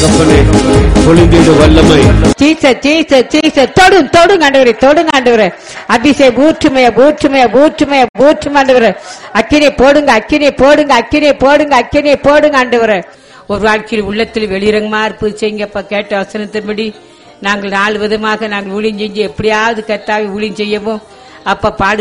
தகப்பனே, பொழிந்திடு வல்லமை. Jesus Jesus Jesus தொடும் தொடுங்க ஆண்டவரே, தொடுங்க ஆண்டவரே. அபிஷேக் ஊற்றுமையா ஊற்றுமையா ஊற்றுமையா ஊற்றும் ஆண்டவரே. அக்கினை போடுங்க, அக்கினை போடுங்க, அக்கினை போடுங்க, அக்கினை போடுங்க ஆண்டவரே. ஒரு வாழ்க்கையில் உள்ளத்தில் வெளிரங்கமா இருப்பு செய்யுங்கப்பா. கேட்ட வசனத்தின்படி நாங்கள் 4 விதமாக நாங்கள் ஊழியம் செஞ்சு எப்படியாவது கர்த்தாவை ஊழியம் செய்யவும் அப்ப பாடு